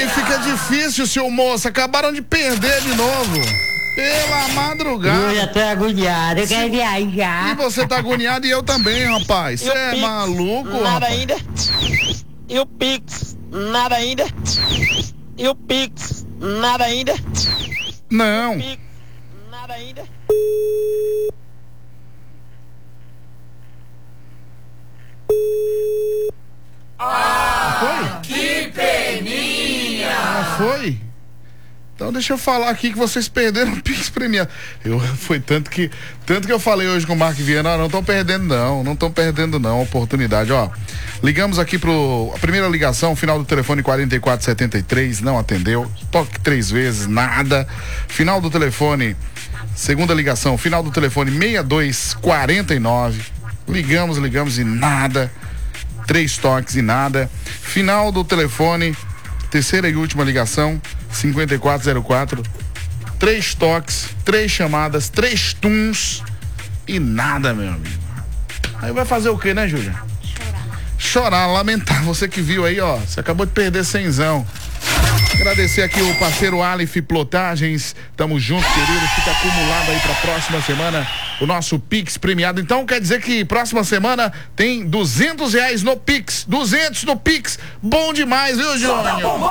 Aí fica difícil, seu moço. Acabaram de perder de novo. Pela madrugada. Eu já tô agoniado, eu quero viajar. E você tá agoniado e eu também, rapaz. Você é maluco, nada rapaz? ainda. E o Pix, nada ainda. E o Pix, nada ainda. Não. Pix, nada ainda. Foi? Que peninha! Ah, foi? Então deixa eu falar aqui que vocês perderam o Pix premiado. Foi tanto que eu falei hoje com o Mark Viana, não estão perdendo não, a oportunidade, ó. Ligamos aqui a primeira ligação, final do telefone 4473, não atendeu, toque 3 vezes, nada. Final do telefone, segunda ligação, final do telefone 6249, ligamos e nada. 3 toques e nada. Final do telefone, terceira e última ligação, 5404. 3 toques, 3 chamadas, 3 tuns e nada, meu amigo. Aí vai fazer o que, né, Júlia? Chorar, lamentar. Você que viu aí, ó, você acabou de perder 100zão. Agradecer aqui o parceiro Aleph Plotagens. Tamo junto, querido. Fica acumulado aí pra próxima semana o nosso Pix premiado. Então quer dizer que próxima semana tem R$200 no Pix. 200 no Pix. Bom demais, viu, Júnior?